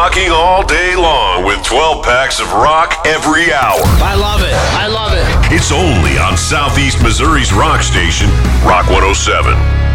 rocking all day long with 12 packs of rock every hour. I love it. I love it. It's only on Southeast Missouri's rock station, Rock 107.